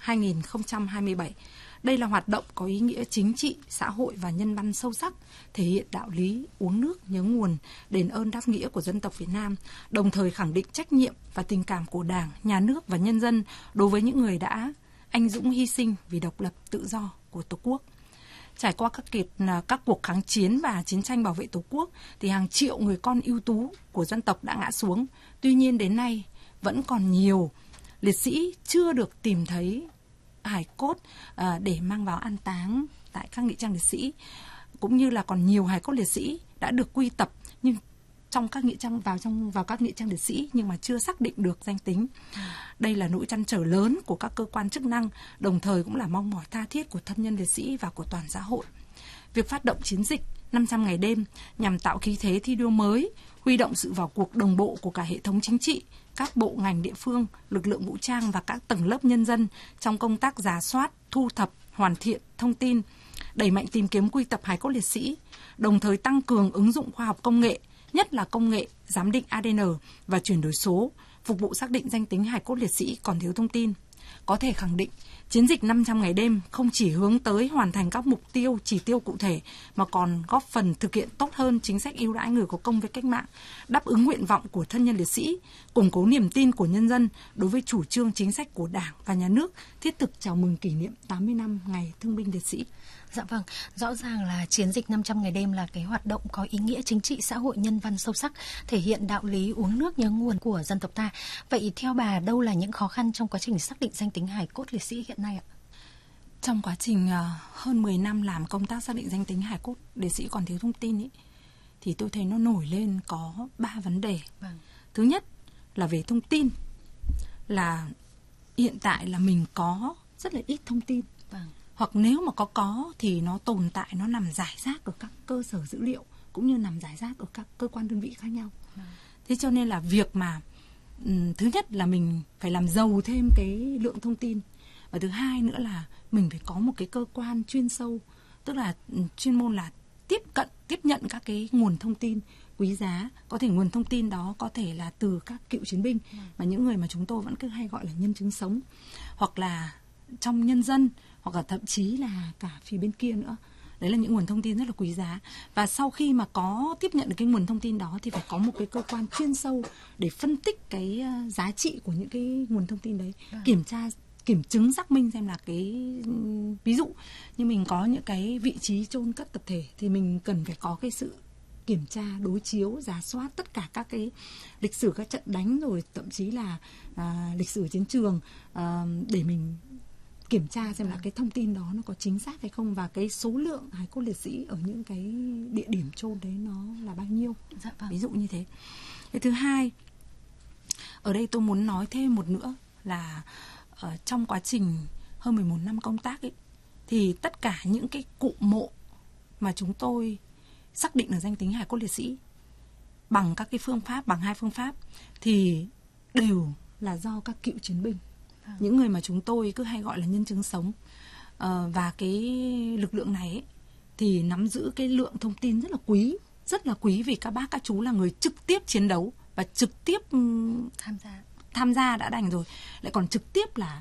2027. Đây là hoạt động có ý nghĩa chính trị, xã hội và nhân văn sâu sắc, thể hiện đạo lý uống nước nhớ nguồn, đền ơn đáp nghĩa của dân tộc Việt Nam, đồng thời khẳng định trách nhiệm và tình cảm của Đảng, Nhà nước và nhân dân đối với những người đã anh dũng hy sinh vì độc lập tự do của Tổ quốc. Trải qua các cuộc kháng chiến và chiến tranh bảo vệ Tổ quốc thì hàng triệu người con ưu tú của dân tộc đã ngã xuống. Tuy nhiên đến nay vẫn còn nhiều liệt sĩ chưa được tìm thấy hài cốt để mang vào an táng tại các nghĩa trang liệt sĩ, cũng như là còn nhiều hài cốt liệt sĩ đã được quy tập nhưng trong các nghĩa trang vào các nghĩa trang liệt sĩ nhưng mà chưa xác định được danh tính. Đây là nỗi trăn trở lớn của các cơ quan chức năng, đồng thời cũng là mong mỏi tha thiết của thân nhân liệt sĩ và của toàn xã hội. Việc phát động chiến dịch 500 ngày đêm nhằm tạo khí thế thi đua mới, huy động sự vào cuộc đồng bộ của cả hệ thống chính trị, các bộ ngành địa phương, lực lượng vũ trang và các tầng lớp nhân dân trong công tác rà soát, thu thập, hoàn thiện thông tin, đẩy mạnh tìm kiếm quy tập hài cốt liệt sĩ, đồng thời tăng cường ứng dụng khoa học công nghệ, nhất là công nghệ giám định ADN và chuyển đổi số, phục vụ xác định danh tính hài cốt liệt sĩ còn thiếu thông tin. Có thể khẳng định, chiến dịch 500 ngày đêm không chỉ hướng tới hoàn thành các mục tiêu, chỉ tiêu cụ thể, mà còn góp phần thực hiện tốt hơn chính sách ưu đãi người có công với cách mạng, đáp ứng nguyện vọng của thân nhân liệt sĩ, củng cố niềm tin của nhân dân đối với chủ trương chính sách của Đảng và Nhà nước, thiết thực chào mừng kỷ niệm 80 năm Ngày Thương binh Liệt sĩ. Dạ vâng, rõ ràng là chiến dịch 500 ngày đêm là cái hoạt động có ý nghĩa chính trị, xã hội, nhân văn sâu sắc, thể hiện đạo lý uống nước nhớ nguồn của dân tộc ta. Vậy theo bà, đâu là những khó khăn trong quá trình xác định danh tính hài cốt liệt sĩ hiện nay ạ? Trong quá trình hơn 10 năm làm công tác xác định danh tính hài cốt liệt sĩ còn thiếu thông tin ý, thì tôi thấy nó nổi lên có 3 vấn đề. Vâng. Thứ nhất là về thông tin, là hiện tại là mình có rất là ít thông tin. Vâng. Hoặc nếu mà có thì nó tồn tại, nó nằm rải rác ở các cơ sở dữ liệu cũng như nằm rải rác ở các cơ quan đơn vị khác nhau. Thế cho nên là việc mà thứ nhất là mình phải làm giàu thêm cái lượng thông tin, và thứ hai nữa là mình phải có một cái cơ quan chuyên sâu, tức là chuyên môn là tiếp nhận các cái nguồn thông tin quý giá. Có thể nguồn thông tin đó có thể là từ các cựu chiến binh, mà những người mà chúng tôi vẫn cứ hay gọi là nhân chứng sống, hoặc là trong nhân dân, hoặc là thậm chí là cả phía bên kia nữa. Đấy là những nguồn thông tin rất là quý giá. Và sau khi mà có tiếp nhận được cái nguồn thông tin đó thì phải có một cái cơ quan chuyên sâu để phân tích cái giá trị của những cái nguồn thông tin đấy, kiểm chứng xác minh xem là cái, ví dụ như mình có những cái vị trí chôn cất tập thể thì mình cần phải có cái sự kiểm tra, đối chiếu, rà soát tất cả các cái lịch sử các trận đánh, rồi thậm chí là lịch sử chiến trường, để mình kiểm tra xem là cái thông tin đó nó có chính xác hay không, và cái số lượng hài cốt liệt sĩ ở những cái địa điểm chôn đấy nó là bao nhiêu. Dạ vâng. Ví dụ như thế. Cái thứ hai, ở đây tôi muốn nói thêm một nữa là trong quá trình hơn 11 năm công tác ấy, thì tất cả những cái cụm mộ mà chúng tôi xác định được danh tính hài cốt liệt sĩ bằng các cái phương pháp, bằng 2 phương pháp, thì đều là do các cựu chiến binh, những người mà chúng tôi cứ hay gọi là nhân chứng sống. Và cái lực lượng này ấy, thì nắm giữ cái lượng thông tin rất là quý, vì các bác các chú là người trực tiếp chiến đấu và trực tiếp tham gia đã đành rồi, lại còn trực tiếp là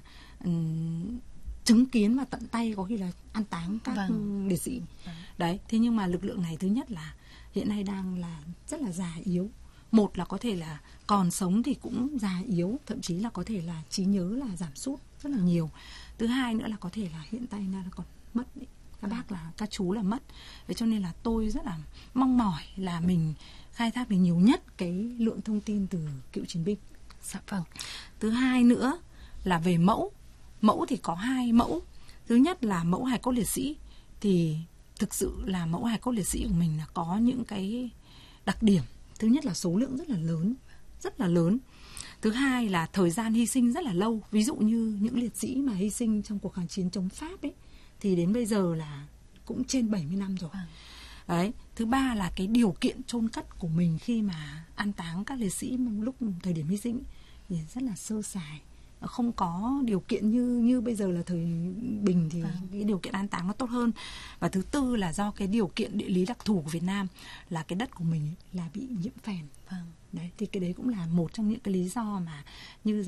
chứng kiến và tận tay có khi là an táng các liệt sĩ. Đấy, thế nhưng mà lực lượng này thứ nhất là hiện nay đang là rất là già yếu. Một là có thể là còn sống thì cũng già yếu, thậm chí là có thể là trí nhớ là giảm sút rất là nhiều. Thứ hai nữa là có thể là hiện tại là còn mất đấy. Các bác là, các chú là mất. Thế cho nên là tôi rất là mong mỏi là mình khai thác được nhiều nhất cái lượng thông tin từ cựu chiến binh. Dạ vâng. Thứ hai nữa là về mẫu. Mẫu thì có 2 mẫu. Thứ nhất là mẫu hài cốt liệt sĩ, thì thực sự là mẫu hài cốt liệt sĩ của mình là có những cái đặc điểm. Thứ nhất là số lượng rất là lớn. Thứ hai là thời gian hy sinh rất là lâu. Ví dụ như những liệt sĩ mà hy sinh trong cuộc kháng chiến chống Pháp ấy, thì đến bây giờ là cũng trên 70 năm rồi. Đấy. Thứ ba là cái điều kiện chôn cất của mình khi mà an táng các liệt sĩ lúc thời điểm hy sinh thì rất là sơ sài, không có điều kiện như bây giờ là thời bình thì cái điều kiện an táng nó tốt hơn. Và thứ tư là do cái điều kiện địa lý đặc thù của Việt Nam là cái đất của mình là bị nhiễm phèn. Đấy, thì cái đấy cũng là một trong những cái lý do mà như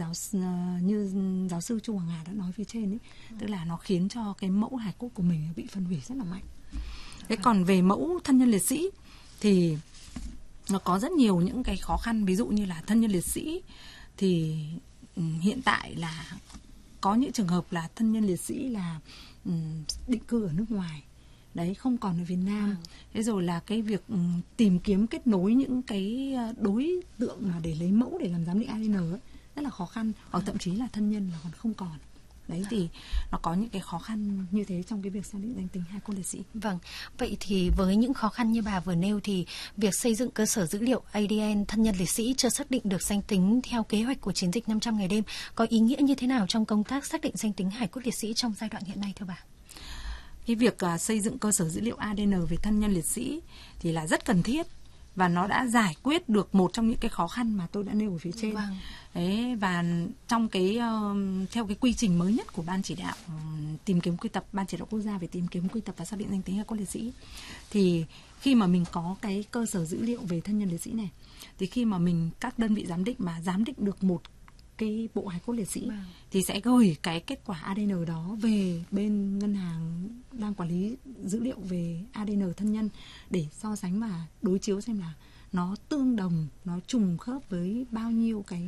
giáo sư Chu Hoàng Hà đã nói phía trên ấy, tức là nó khiến cho cái mẫu hài cốt của mình bị phân hủy rất là mạnh. Thế còn về mẫu thân nhân liệt sĩ thì nó có rất nhiều những cái khó khăn. Ví dụ như là thân nhân liệt sĩ thì hiện tại là có những trường hợp là thân nhân liệt sĩ là định cư ở nước ngoài, đấy, không còn ở Việt Nam. Thế rồi là cái việc tìm kiếm kết nối những cái đối tượng mà để lấy mẫu để làm giám định ADN ấy, rất là khó khăn, hoặc thậm chí là thân nhân là còn không còn. Đấy, thì nó có những cái khó khăn như thế trong cái việc xác định danh tính hài cốt liệt sĩ. Vâng, vậy thì với những khó khăn như bà vừa nêu thì việc xây dựng cơ sở dữ liệu ADN thân nhân liệt sĩ chưa xác định được danh tính theo kế hoạch của chiến dịch 500 ngày đêm có ý nghĩa như thế nào trong công tác xác định danh tính hài cốt liệt sĩ trong giai đoạn hiện nay thưa bà? Cái việc xây dựng cơ sở dữ liệu ADN về thân nhân liệt sĩ thì là rất cần thiết, và nó đã giải quyết được một trong những cái khó khăn mà tôi đã nêu ở phía trên. Đấy, và trong cái theo cái quy trình mới nhất của Ban chỉ đạo tìm kiếm quy tập, Ban chỉ đạo quốc gia về tìm kiếm quy tập và xác định danh tính hài cốt liệt sĩ, thì khi mà mình có cái cơ sở dữ liệu về thân nhân liệt sĩ này, thì khi mà các đơn vị giám định mà giám định được một cái bộ hài cốt liệt sĩ thì sẽ gửi cái kết quả ADN đó về bên ngân hàng đang quản lý dữ liệu về ADN thân nhân để so sánh và đối chiếu xem là nó tương đồng, nó trùng khớp với bao nhiêu cái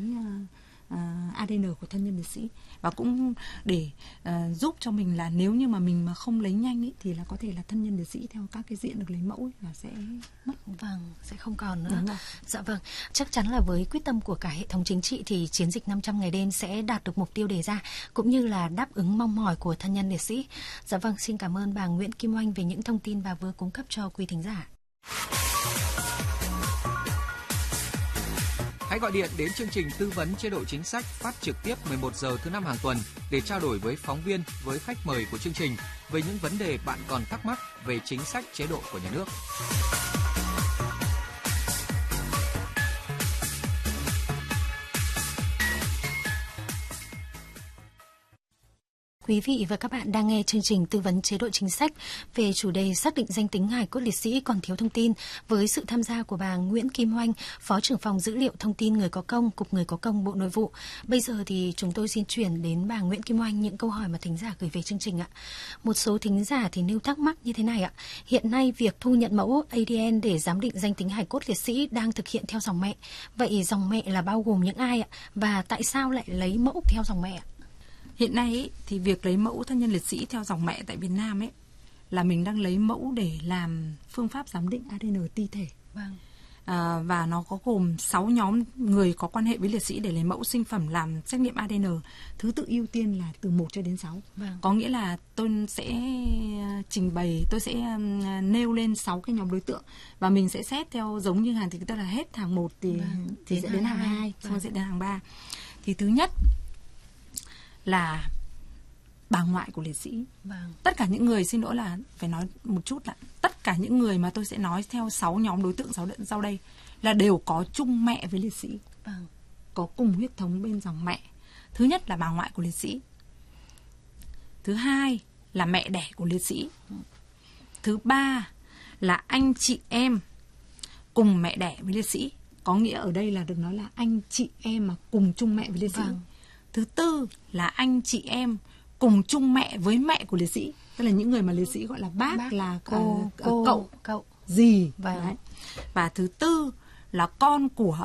ADN của thân nhân liệt sĩ, và cũng để giúp cho mình là nếu như mà mình mà không lấy nhanh ý, thì là có thể là thân nhân liệt sĩ theo các cái diện được lấy mẫu ấy, là sẽ mất. Vâng, sẽ không còn nữa. Dạ vâng, chắc chắn là với quyết tâm của cả hệ thống chính trị thì chiến dịch 500 ngày đêm sẽ đạt được mục tiêu đề ra, cũng như là đáp ứng mong mỏi của thân nhân liệt sĩ. Dạ vâng, xin cảm ơn bà Nguyễn Kim Oanh về những thông tin bà vừa cung cấp cho quý thính giả. Hãy gọi điện đến chương trình tư vấn chế độ chính sách phát trực tiếp 11 giờ thứ 5 hàng tuần để trao đổi với phóng viên, với khách mời của chương trình về những vấn đề bạn còn thắc mắc về chính sách chế độ của nhà nước. Quý vị và các bạn đang nghe chương trình tư vấn chế độ chính sách về chủ đề xác định danh tính hài cốt liệt sĩ còn thiếu thông tin với sự tham gia của bà Nguyễn Kim Oanh, Phó trưởng phòng dữ liệu thông tin người có công, Cục Người có công, Bộ Nội vụ. Bây giờ thì chúng tôi xin chuyển đến bà Nguyễn Kim Oanh những câu hỏi mà thính giả gửi về chương trình ạ. Một số thính giả thì nêu thắc mắc như thế này ạ. Hiện nay việc thu nhận mẫu ADN để giám định danh tính hài cốt liệt sĩ đang thực hiện theo dòng mẹ. Vậy dòng mẹ là bao gồm những ai ạ? Và tại sao lại lấy mẫu theo dòng mẹ ạ? Hiện nay ý, thì việc lấy mẫu thân nhân liệt sĩ theo dòng mẹ tại Việt Nam ấy là mình đang lấy mẫu để làm phương pháp giám định ADN ti thể. Và nó có gồm 6 nhóm người có quan hệ với liệt sĩ để lấy mẫu sinh phẩm làm xét nghiệm ADN. Thứ tự ưu tiên là từ 1 cho đến 6. Có nghĩa là tôi sẽ nêu lên 6 cái nhóm đối tượng, và mình sẽ xét theo giống như hàng, thì tức là hết hàng 1 thì sẽ đến hàng 2, xong sẽ đến hàng 3. Thì thứ nhất là bà ngoại của liệt sĩ. Tất cả những người, xin lỗi là phải nói một chút là tất cả những người mà tôi sẽ nói theo 6 nhóm đối tượng sau đây là đều có chung mẹ với liệt sĩ, có cùng huyết thống bên dòng mẹ. Thứ nhất là bà ngoại của liệt sĩ. Thứ hai là mẹ đẻ của liệt sĩ. Thứ ba là anh chị em cùng mẹ đẻ với liệt sĩ. Có nghĩa ở đây là được nói là anh chị em mà cùng chung mẹ với liệt sĩ. Thứ tư là anh chị em cùng chung mẹ với mẹ của liệt sĩ, tức là những người mà liệt sĩ gọi là bác là cậu dì. Và thứ tư là con của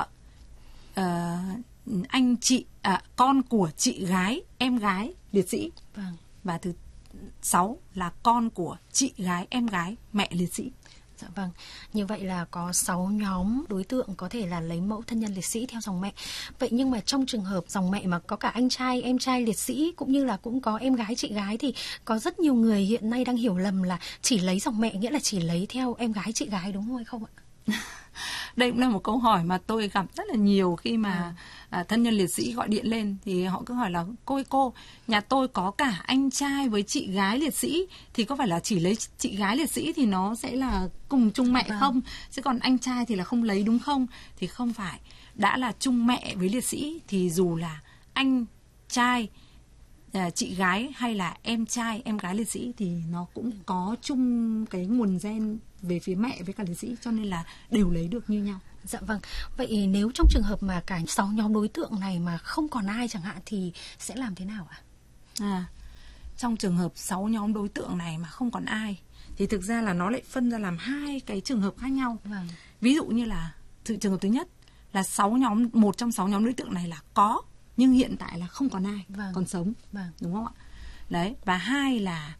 con của chị gái, em gái liệt sĩ. Và thứ 6 là con của chị gái, em gái mẹ liệt sĩ. Dạ vâng, như vậy là có 6 nhóm đối tượng có thể là lấy mẫu thân nhân liệt sĩ theo dòng mẹ. Vậy nhưng mà trong trường hợp dòng mẹ mà có cả anh trai, em trai liệt sĩ cũng như là cũng có em gái, chị gái, thì có rất nhiều người hiện nay đang hiểu lầm là chỉ lấy dòng mẹ nghĩa là chỉ lấy theo em gái, chị gái, đúng không hay không ạ? Đây cũng là một câu hỏi mà tôi gặp rất là nhiều khi mà thân nhân liệt sĩ gọi điện lên, thì họ cứ hỏi là cô, nhà tôi có cả anh trai với chị gái liệt sĩ, thì có phải là chỉ lấy chị gái liệt sĩ thì nó sẽ là cùng chung mẹ không? Chứ còn anh trai thì là không lấy, đúng không? Thì không phải. Đã là chung mẹ với liệt sĩ thì dù là anh trai, chị gái hay là em trai, em gái liệt sĩ thì nó cũng có chung cái nguồn gen về phía mẹ với cả liệt sĩ, cho nên là đều lấy được như nhau. Dạ vâng. Vậy nếu trong trường hợp mà cả 6 nhóm đối tượng này mà không còn ai chẳng hạn thì sẽ làm thế nào ạ? Trong trường hợp 6 nhóm đối tượng này mà không còn ai thì thực ra là nó lại phân ra làm 2 cái trường hợp khác nhau. Vâng. Ví dụ như là trường hợp thứ nhất là 6 nhóm, một trong 6 nhóm đối tượng này là có nhưng hiện tại là không còn ai, vâng, còn sống, vâng, đúng không ạ? Đấy, và 2 là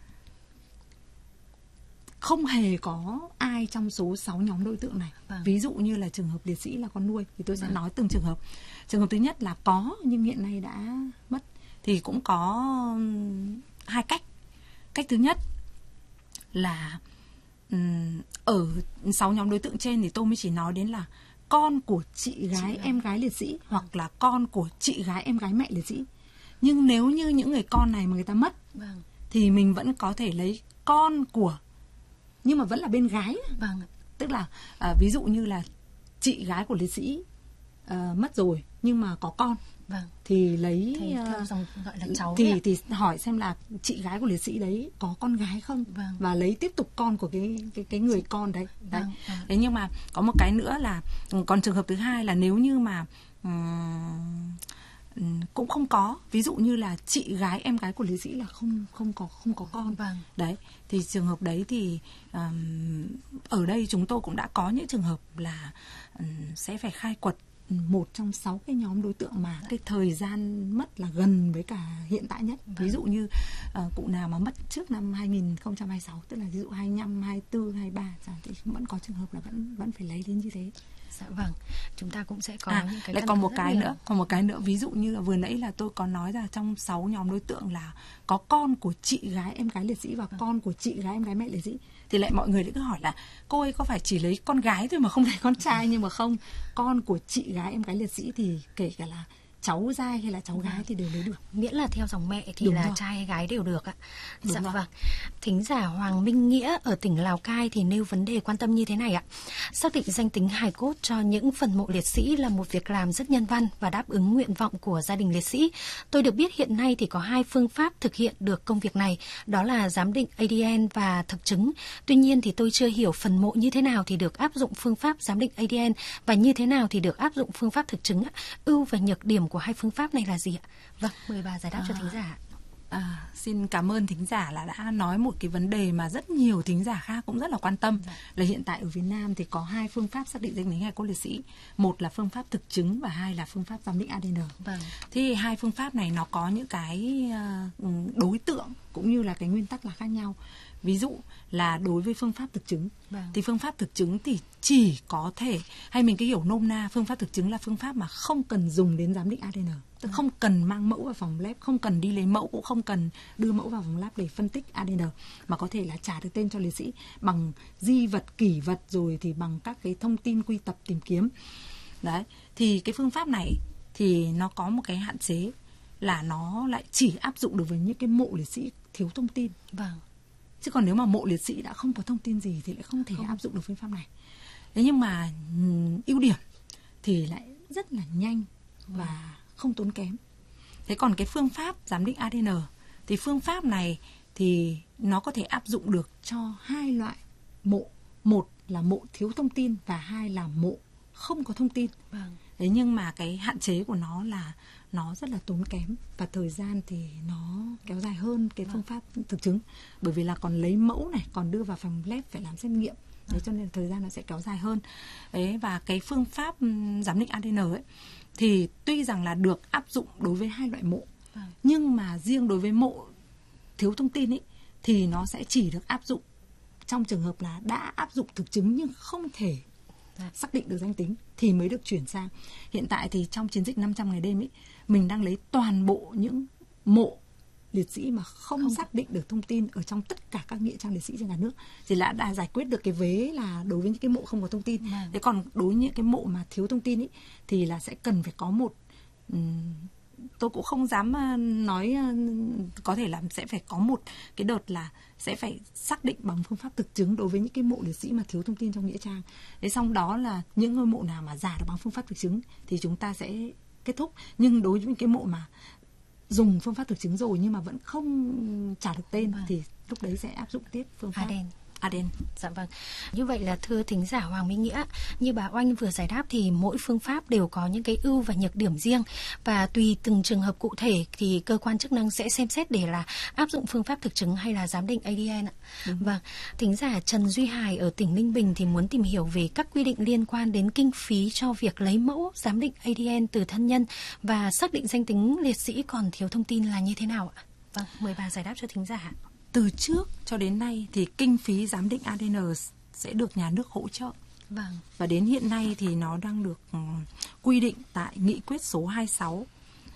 không hề có ai trong số 6 nhóm đối tượng này. Vâng. Ví dụ như là trường hợp liệt sĩ là con nuôi thì tôi sẽ nói từng trường hợp. Trường hợp thứ nhất là có nhưng hiện nay đã mất thì cũng có 2 cách. Cách thứ nhất là ở 6 nhóm đối tượng trên thì tôi mới chỉ nói đến là con của chị gái, em gái liệt sĩ hoặc là con của chị gái, em gái mẹ liệt sĩ. Nhưng nếu như những người con này mà người ta mất, vâng, thì mình vẫn có thể lấy con của, nhưng mà vẫn là bên gái. Vâng. Tức là ví dụ như là chị gái của liệt sĩ mất rồi nhưng mà có con, vâng, thì lấy theo dòng gọi là cháu thì hỏi xem là chị gái của liệt sĩ đấy có con gái không, vâng, và lấy tiếp tục con của cái người con đấy. Đấy. Vâng, vâng. Thế nhưng mà có một cái nữa là còn trường hợp thứ hai là nếu như mà cũng không có, ví dụ như là chị gái, em gái của liệt sĩ là không có con. Vâng. Đấy, thì trường hợp đấy thì ở đây chúng tôi cũng đã có những trường hợp là sẽ phải khai quật một trong 6 cái nhóm đối tượng mà cái thời gian mất là gần với cả hiện tại nhất. Ví dụ như cụ nào mà mất trước năm 2026, tức là ví dụ 25, 24, 23 thì vẫn có trường hợp là vẫn phải lấy đến như thế. Dạ vâng, chúng ta cũng sẽ có những cái lại còn một cái nữa, ví dụ như là vừa nãy là tôi có nói là trong 6 nhóm đối tượng là có con của chị gái, em gái liệt sĩ và con của chị gái, em gái mẹ liệt sĩ, thì lại mọi người lại cứ hỏi là cô ấy có phải chỉ lấy con gái thôi mà không lấy con trai? Nhưng mà không, con của chị gái, em gái liệt sĩ thì kể cả là cháu trai hay là cháu gái thì đều lấy được, miễn là theo dòng mẹ thì đúng là rồi, trai hay gái đều được ạ. Dạ rồi. vâng. Thính giả Hoàng Minh Nghĩa ở tỉnh Lào Cai thì nêu vấn đề quan tâm như thế này ạ. Xác định danh tính hài cốt cho những phần mộ liệt sĩ là một việc làm rất nhân văn và đáp ứng nguyện vọng của gia đình liệt sĩ. Tôi được biết hiện nay thì có 2 phương pháp thực hiện được công việc này, đó là giám định ADN và thực chứng. Tuy nhiên thì tôi chưa hiểu phần mộ như thế nào thì được áp dụng phương pháp giám định ADN và như thế nào thì được áp dụng phương pháp thực chứng. Ưu và nhược điểm của 2 phương pháp này là gì ạ? Vâng, mời bà giải đáp cho thính giả. Xin cảm ơn thính giả là đã nói một cái vấn đề mà rất nhiều thính giả khác cũng rất là quan tâm. Là hiện tại ở Việt Nam thì có 2 phương pháp xác định danh tính hài cốt liệt sĩ. Một là phương pháp thực chứng và 2 là phương pháp giám định ADN. Vâng. Thì 2 phương pháp này nó có những cái đối tượng cũng như là cái nguyên tắc là khác nhau. Ví dụ là đối với phương pháp thực chứng, thì phương pháp thực chứng thì chỉ có thể, hay mình cứ hiểu nôm na, phương pháp thực chứng là phương pháp mà không cần dùng đến giám định ADN. Tức không cần mang mẫu vào phòng lab, không cần đi lấy mẫu, cũng không cần đưa mẫu vào phòng lab để phân tích ADN, mà có thể là trả được tên cho liệt sĩ bằng di vật, kỷ vật, rồi thì bằng các cái thông tin quy tập tìm kiếm. Đấy, thì cái phương pháp này thì nó có một cái hạn chế là nó lại chỉ áp dụng được với những cái mộ liệt sĩ thiếu thông tin. Vâng. Chứ còn nếu mà mộ liệt sĩ đã không có thông tin gì thì lại không thể áp dụng được phương pháp này. Thế nhưng mà ưu điểm thì lại rất là nhanh và không tốn kém. Thế còn cái phương pháp giám định ADN thì phương pháp này thì nó có thể áp dụng được cho 2 loại mộ. Một là mộ thiếu thông tin và 2 là mộ không có thông tin. Vâng. Thế nhưng mà cái hạn chế của nó là nó rất là tốn kém và thời gian thì nó kéo dài hơn cái phương pháp thực chứng, bởi vì là còn lấy mẫu này, còn đưa vào phòng lab phải làm xét nghiệm. Thế cho nên thời gian nó sẽ kéo dài hơn. Đấy, và cái phương pháp giám định ADN ấy thì tuy rằng là được áp dụng đối với 2 loại mộ, nhưng mà riêng đối với mộ thiếu thông tin ấy thì nó sẽ chỉ được áp dụng trong trường hợp là đã áp dụng thực chứng nhưng không thể xác định được danh tính thì mới được chuyển sang. Hiện tại thì trong chiến dịch 500 ngày đêm ấy, mình đang lấy toàn bộ những mộ liệt sĩ mà không xác định được thông tin ở trong tất cả các nghĩa trang liệt sĩ trên cả nước, thì đã giải quyết được cái vế là đối với những cái mộ không có thông tin. Thế còn đối với những cái mộ mà thiếu thông tin ấy thì là sẽ cần phải có một tôi cũng không dám nói, có thể là sẽ phải có một cái đợt là sẽ phải xác định bằng phương pháp thực chứng đối với những cái mộ liệt sĩ mà thiếu thông tin trong nghĩa trang. Thế xong đó là những ngôi mộ nào mà giả được bằng phương pháp thực chứng thì chúng ta sẽ kết thúc. Nhưng đối với những cái mộ mà dùng phương pháp thực chứng rồi nhưng mà vẫn không trả được tên thì lúc đấy sẽ áp dụng tiếp phương pháp ADN. Dạ vâng. Như vậy là thưa thính giả Hoàng Minh Nghĩa, như bà Oanh vừa giải đáp thì mỗi phương pháp đều có những cái ưu và nhược điểm riêng, và tùy từng trường hợp cụ thể thì cơ quan chức năng sẽ xem xét để là áp dụng phương pháp thực chứng hay là giám định ADN ạ. Vâng. Thính giả Trần Duy Hải ở tỉnh Ninh Bình thì muốn tìm hiểu về các quy định liên quan đến kinh phí cho việc lấy mẫu giám định ADN từ thân nhân và xác định danh tính liệt sĩ còn thiếu thông tin là như thế nào ạ? Vâng, mời bà giải đáp cho thính giả. Từ trước cho đến nay thì kinh phí giám định ADN sẽ được nhà nước hỗ trợ. Vâng. Và đến hiện nay thì nó đang được quy định tại nghị quyết số 26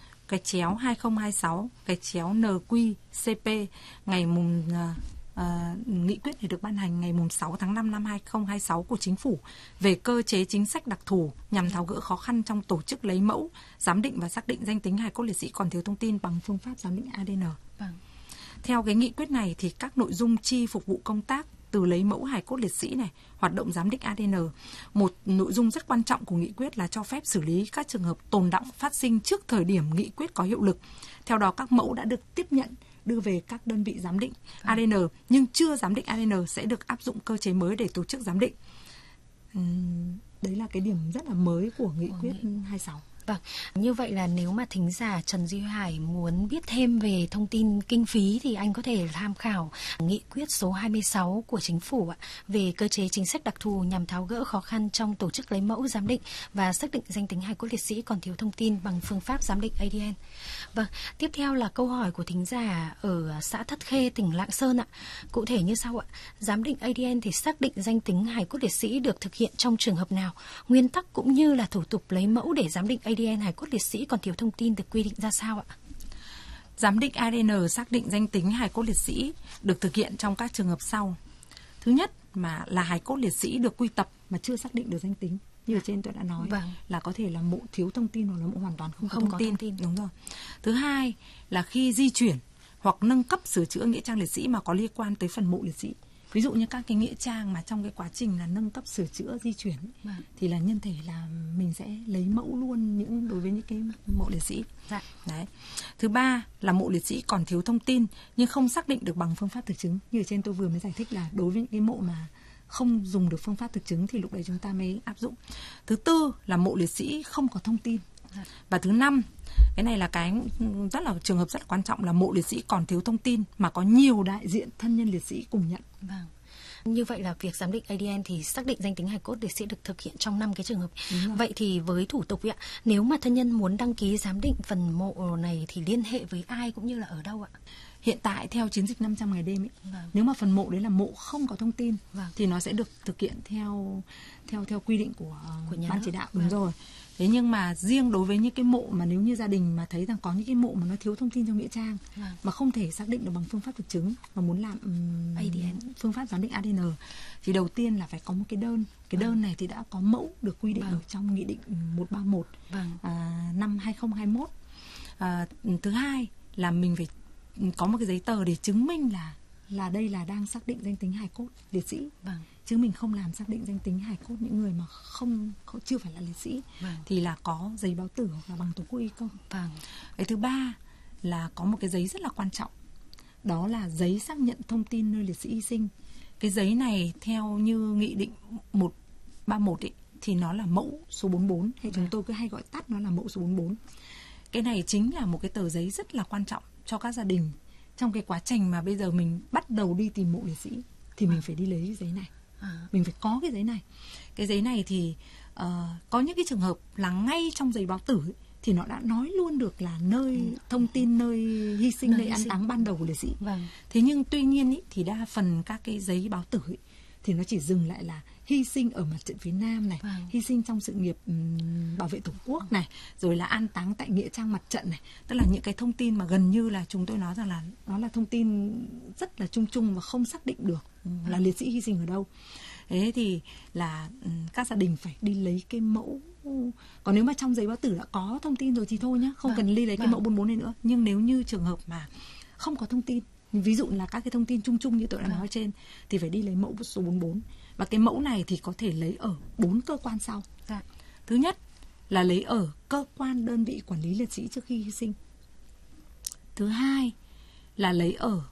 /2026 NQ-CP ngày nghị quyết này được ban hành ngày 6 tháng 5 năm 2026 của Chính phủ về cơ chế chính sách đặc thù nhằm tháo gỡ khó khăn trong tổ chức lấy mẫu, giám định và xác định danh tính hài cốt liệt sĩ còn thiếu thông tin bằng phương pháp giám định ADN. Vâng. Theo cái nghị quyết này thì các nội dung chi phục vụ công tác từ lấy mẫu hài cốt liệt sĩ này, hoạt động giám định ADN, một nội dung rất quan trọng của nghị quyết là cho phép xử lý các trường hợp tồn đọng phát sinh trước thời điểm nghị quyết có hiệu lực. Theo đó các mẫu đã được tiếp nhận đưa về các đơn vị giám định ADN nhưng chưa giám định ADN sẽ được áp dụng cơ chế mới để tổ chức giám định. Đấy là cái điểm rất là mới của nghị quyết 26. Vâng, như vậy là nếu mà thính giả Trần Duy Hải muốn biết thêm về thông tin kinh phí thì anh có thể tham khảo nghị quyết số 26 của Chính phủ về cơ chế chính sách đặc thù nhằm tháo gỡ khó khăn trong tổ chức lấy mẫu giám định và xác định danh tính hài cốt liệt sĩ còn thiếu thông tin bằng phương pháp giám định ADN. Vâng, tiếp theo là câu hỏi của thính giả ở xã Thất Khê, tỉnh Lạng Sơn ạ. Cụ thể như sau ạ: giám định ADN thì xác định danh tính hài cốt liệt sĩ được thực hiện trong trường hợp nào? Nguyên tắc cũng như là thủ tục lấy mẫu để giám định ADN hài cốt liệt sĩ còn thiếu thông tin được quy định ra sao ạ? Giám định ADN xác định danh tính hài cốt liệt sĩ được thực hiện trong các trường hợp sau. Thứ nhất mà là hài cốt liệt sĩ được quy tập mà chưa xác định được danh tính. Như ở trên tôi đã nói, là có thể là mộ thiếu thông tin hoặc là mộ hoàn toàn không có thông tin. Đúng rồi. Thứ hai là khi di chuyển hoặc nâng cấp sửa chữa nghĩa trang liệt sĩ mà có liên quan tới phần mộ liệt sĩ. Ví dụ như các cái nghĩa trang mà trong cái quá trình là nâng cấp sửa chữa di chuyển thì là nhân thể là mình sẽ lấy mẫu luôn đối với những cái mộ liệt sĩ. Đấy. Thứ ba là mộ liệt sĩ còn thiếu thông tin nhưng không xác định được bằng phương pháp thực chứng. Như ở trên tôi vừa mới giải thích là đối với những cái mộ mà không dùng được phương pháp thực chứng thì lúc đấy chúng ta mới áp dụng. Thứ tư là mộ liệt sĩ không có thông tin. Và thứ năm, cái này là cái trường hợp rất là quan trọng, là mộ liệt sĩ còn thiếu thông tin mà có nhiều đại diện thân nhân liệt sĩ cùng nhận. Vâng. Như vậy là việc giám định ADN thì xác định danh tính hài cốt liệt sĩ được thực hiện trong 5 cái trường hợp. Vậy thì với thủ tục ạ, nếu mà thân nhân muốn đăng ký giám định phần mộ này thì liên hệ với ai cũng như là ở đâu ạ? Hiện tại theo chiến dịch 500 ngày đêm ấy, nếu mà phần mộ đấy là mộ không có thông tin thì nó sẽ được thực hiện theo quy định của ban chỉ đạo. Đúng rồi. Thế nhưng mà riêng đối với những cái mộ mà nếu như gia đình mà thấy rằng có những cái mộ mà nó thiếu thông tin trong nghĩa trang mà không thể xác định được bằng phương pháp thực chứng mà muốn làm phương pháp giám định ADN thì đầu tiên là phải có một cái đơn. Cái đơn này thì đã có mẫu được quy định ở trong nghị định 131 năm 2021. Thứ hai là mình phải có một cái giấy tờ để chứng minh là đây là đang xác định danh tính hài cốt liệt sĩ. Chứ mình không làm xác định danh tính hài cốt những người mà chưa phải là liệt sĩ thì là có giấy báo tử hoặc là bằng tổ quốc y công. Cái thứ ba là có một cái giấy rất là quan trọng, đó là giấy xác nhận thông tin nơi liệt sĩ hy sinh. Cái giấy này theo như nghị định 131 ấy, thì nó là mẫu số 44, hay chúng tôi cứ hay gọi tắt nó là mẫu số 44. Cái này chính là một cái tờ giấy rất là quan trọng cho các gia đình trong cái quá trình mà bây giờ mình bắt đầu đi tìm mộ liệt sĩ thì mình phải đi lấy cái giấy này. Mình phải có cái giấy này. Cái giấy này thì có những cái trường hợp là ngay trong giấy báo tử ấy, thì nó đã nói luôn được là nơi thông tin nơi hy sinh, nơi an táng ban đầu của liệt sĩ. Thế nhưng tuy nhiên ý, thì đa phần các cái giấy báo tử ý, thì nó chỉ dừng lại là hy sinh ở mặt trận phía Nam này, hy sinh trong sự nghiệp bảo vệ Tổ quốc này, rồi là an táng tại nghĩa trang mặt trận này. Tức là những cái thông tin mà gần như là chúng tôi nói rằng là nó là thông tin rất là chung chung và không xác định được là liệt sĩ hy sinh ở đâu. Thế thì là các gia đình phải đi lấy cái mẫu. Còn nếu mà trong giấy báo tử đã có thông tin rồi thì thôi nhá, không cần đi lấy cái mẫu 44 này nữa. Nhưng nếu như trường hợp mà không có thông tin, ví dụ là các cái thông tin chung chung như tôi đã nói trên, thì phải đi lấy mẫu số 44. Và cái mẫu này thì có thể lấy ở 4 cơ quan sau. Thứ nhất là lấy ở cơ quan đơn vị quản lý liệt sĩ trước khi hy sinh. Thứ hai là lấy ở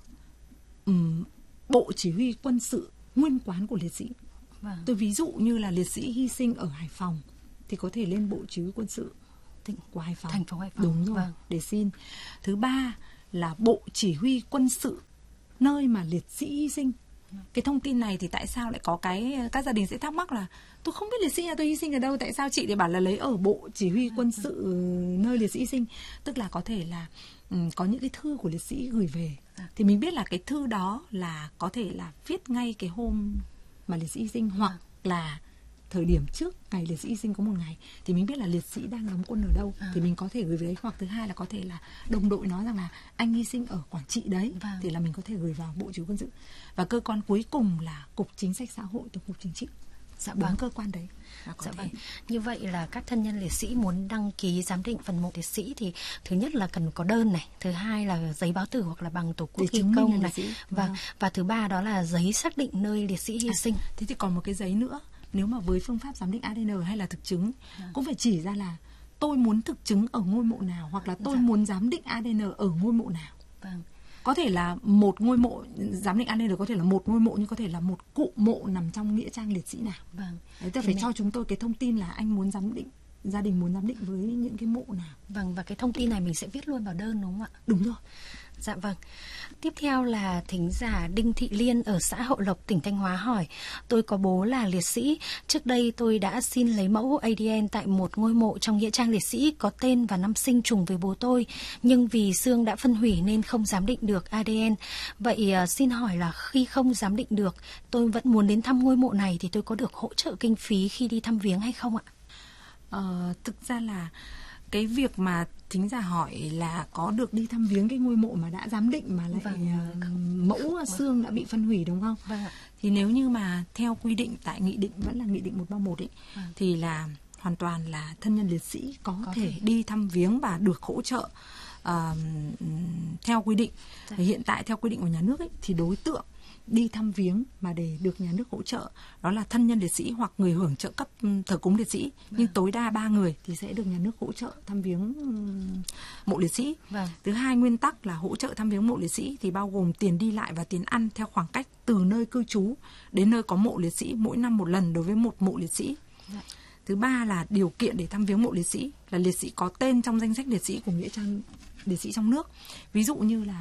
bộ chỉ huy quân sự nguyên quán của liệt sĩ. Vâng. Tôi ví dụ như là liệt sĩ hy sinh ở Hải Phòng thì có thể lên bộ chỉ huy quân sự tỉnh của Hải Phòng. Thành phố Hải Phòng. Đúng rồi, vâng. để xin. Thứ ba là bộ chỉ huy quân sự nơi mà liệt sĩ hy sinh. Cái thông tin này thì tại sao lại có các gia đình sẽ thắc mắc là tôi không biết liệt sĩ nhà tôi hy sinh ở đâu, tại sao chị để bảo là lấy ở bộ chỉ huy quân sự nơi liệt sĩ hy sinh. Tức là có thể là có những cái thư của liệt sĩ gửi về, thì mình biết là cái thư đó là có thể là viết ngay cái hôm mà liệt sĩ hy sinh, hoặc là thời điểm trước ngày liệt sĩ hy sinh có một ngày, thì mình biết là liệt sĩ đang đóng quân ở đâu, thì mình có thể gửi về đấy. Hoặc thứ hai là có thể là đồng đội nói rằng là anh hy sinh ở Quảng Trị đấy, thì là mình có thể gửi vào bộ chỉ huy quân sự. Và cơ quan cuối cùng là Cục Chính sách Xã hội Tổng cục Chính trị. Dạ vâng. Cơ quan đấy. Dạ vâng. Như vậy là các thân nhân liệt sĩ muốn đăng ký giám định phần mộ liệt sĩ thì thứ nhất là cần có đơn này, thứ hai là giấy báo tử hoặc là bằng tổ quốc ghi công này, và thứ ba đó là giấy xác định nơi liệt sĩ hy sinh. Thế thì còn một cái giấy nữa, nếu mà với phương pháp giám định ADN hay là thực chứng cũng phải chỉ ra là tôi muốn thực chứng ở ngôi mộ nào, hoặc là tôi muốn giám định ADN ở ngôi mộ nào. Vâng. Có thể là một ngôi mộ, giám định ADN có thể là một ngôi mộ, nhưng có thể là một cụm mộ nằm trong nghĩa trang liệt sĩ nào. Vâng. Đấy, tôi phải cho chúng tôi cái thông tin là anh muốn giám định, gia đình muốn giám định với những cái mộ nào. Vâng, và cái thông tin này mình sẽ viết luôn vào đơn đúng không ạ? Đúng rồi. Dạ vâng. Tiếp theo là thính giả Đinh Thị Liên ở xã Hậu Lộc, tỉnh Thanh Hóa hỏi: tôi có bố là liệt sĩ. Trước đây tôi đã xin lấy mẫu ADN tại một ngôi mộ trong nghĩa trang liệt sĩ có tên và năm sinh trùng với bố tôi, nhưng vì xương đã phân hủy nên không giám định được ADN. Vậy xin hỏi là khi không giám định được, tôi vẫn muốn đến thăm ngôi mộ này thì tôi có được hỗ trợ kinh phí khi đi thăm viếng hay không ạ? Thực ra là cái việc mà thính giả hỏi là có được đi thăm viếng cái ngôi mộ mà đã giám định mà lại mẫu xương đã bị phân hủy đúng không? Vâng ạ. Thì nếu như mà theo quy định tại nghị định, vẫn là nghị định 131 ấy, thì là hoàn toàn là thân nhân liệt sĩ có thể đi thăm viếng và được hỗ trợ theo quy định. Hiện tại theo quy định của nhà nước ấy, thì đối tượng đi thăm viếng mà để được nhà nước hỗ trợ đó là thân nhân liệt sĩ hoặc người hưởng trợ cấp thờ cúng liệt sĩ, nhưng tối đa 3 người thì sẽ được nhà nước hỗ trợ thăm viếng mộ liệt sĩ. Thứ hai, nguyên tắc là hỗ trợ thăm viếng mộ liệt sĩ thì bao gồm tiền đi lại và tiền ăn theo khoảng cách từ nơi cư trú đến nơi có mộ liệt sĩ mỗi năm một lần đối với một mộ liệt sĩ. Thứ ba là điều kiện để thăm viếng mộ liệt sĩ là liệt sĩ có tên trong danh sách liệt sĩ của nghĩa trang liệt sĩ trong nước. Ví dụ như là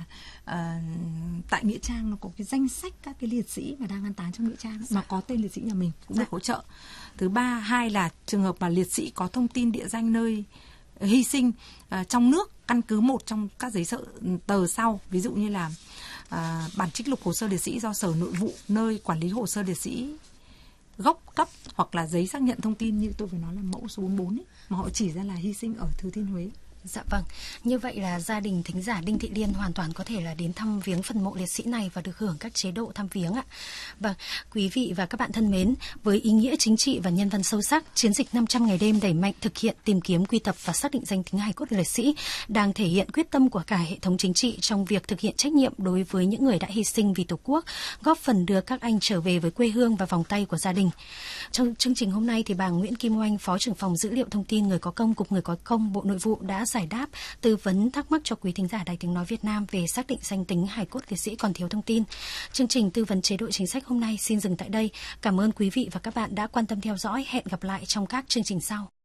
tại nghĩa trang nó có cái danh sách các cái liệt sĩ mà đang an táng trong nghĩa trang mà có tên liệt sĩ nhà mình cũng được hỗ trợ. Thứ hai là trường hợp mà liệt sĩ có thông tin địa danh nơi hy sinh trong nước, căn cứ một trong các giấy tờ sau, ví dụ như là bản trích lục hồ sơ liệt sĩ do Sở Nội vụ nơi quản lý hồ sơ liệt sĩ gốc cấp, hoặc là giấy xác nhận thông tin như tôi vừa nói là mẫu số 44 ấy, mà họ chỉ ra là hy sinh ở Thừa Thiên Huế. Dạ vâng, như vậy là gia đình thính giả Đinh Thị Liên hoàn toàn có thể là đến thăm viếng phần mộ liệt sĩ này và được hưởng các chế độ thăm viếng ạ. Vâng, quý vị và các bạn thân mến, với ý nghĩa chính trị và nhân văn sâu sắc, chiến dịch 500 ngày đêm đẩy mạnh thực hiện tìm kiếm, quy tập và xác định danh tính hài cốt liệt sĩ đang thể hiện quyết tâm của cả hệ thống chính trị trong việc thực hiện trách nhiệm đối với những người đã hy sinh vì Tổ quốc, góp phần đưa các anh trở về với quê hương và vòng tay của gia đình. Trong chương trình hôm nay thì bà Nguyễn Kim Oanh, Phó trưởng phòng dữ liệu thông tin người có công, Cục Người có công, Bộ Nội vụ đã giải đáp, tư vấn thắc mắc cho quý thính giả Đài Tiếng nói Việt Nam về xác định danh tính hài cốt liệt sĩ còn thiếu thông tin. Chương trình tư vấn chế độ chính sách hôm nay xin dừng tại đây. Cảm ơn quý vị và các bạn đã quan tâm theo dõi. Hẹn gặp lại trong các chương trình sau.